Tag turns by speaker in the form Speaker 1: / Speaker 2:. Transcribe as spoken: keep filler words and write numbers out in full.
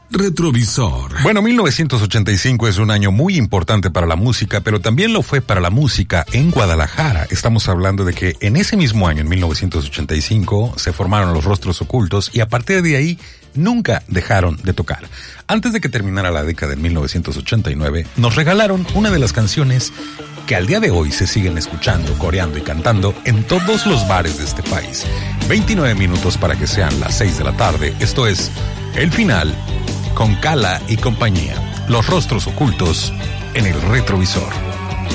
Speaker 1: retrovisor.
Speaker 2: Bueno, mil novecientos ochenta y cinco es un año muy importante para la música, pero también lo fue para la música en Guadalajara. Estamos hablando de que en ese mismo año, en mil novecientos ochenta y cinco, se formaron Los Rostros Ocultos y a partir de ahí nunca dejaron de tocar. Antes de que terminara la década de mil novecientos ochenta y nueve, nos regalaron una de las canciones que al día de hoy se siguen escuchando, coreando y cantando en todos los bares de este país. veintinueve minutos para que sean las seis de la tarde. Esto es El Final con Cala y compañía. Los Rostros Ocultos en el retrovisor.